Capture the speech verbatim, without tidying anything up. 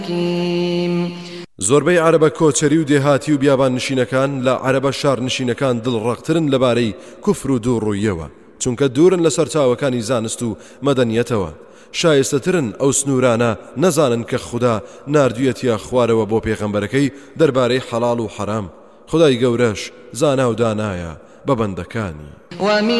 حكيم. زۆربەی عەرەبە کۆچەری و دێهاتی و بیابان نشینەکان لە عەرەبە شار نشینەکان دڵڕەقترن لەبارەی کوفر و دووڕوویەوە، چونکە دوورن لە سەرچاوەکانی زانست و مەدەنیەتەوە. شایستەترن ئەو سنوورانە نەزانن کە خوددا ناردوویەتیە خوارەوە بۆ پێغەمبەرەکەی دەربارەی حەڵاڵ و حەرام. خودای گەورەش زانا و دانایە بە بەندەکانی.